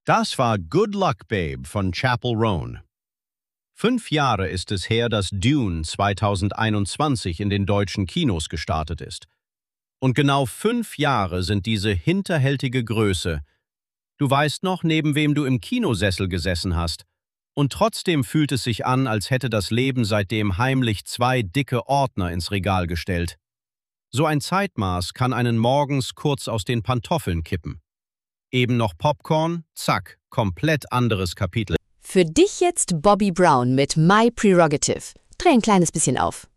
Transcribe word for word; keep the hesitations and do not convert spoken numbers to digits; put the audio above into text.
Das war Good Luck Babe von Chappell Roan. Fünf Jahre ist es her, dass Dune zweitausendeinundzwanzig in den deutschen Kinos gestartet ist. Und genau fünf Jahre sind diese hinterhältige Größe. Du weißt noch, neben wem du im Kinosessel gesessen hast. Und trotzdem fühlt es sich an, als hätte das Leben seitdem heimlich zwei dicke Ordner ins Regal gestellt. So ein Zeitmaß kann einen morgens kurz aus den Pantoffeln kippen. Eben noch Popcorn, zack, komplett anderes Kapitel. Für dich jetzt Bobby Brown mit My Prerogative. Dreh ein kleines bisschen auf.